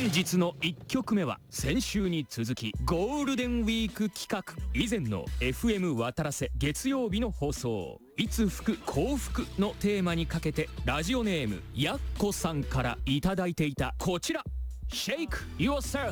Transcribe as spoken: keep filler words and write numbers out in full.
本日のいっきょくめは先週に続きゴールデンウィーク企画、以前の エフエム 渡らせ月曜日の放送「いつ吹く幸福」のテーマにかけて、ラジオネームやっこさんからいただいていたこちら、 Shake yourself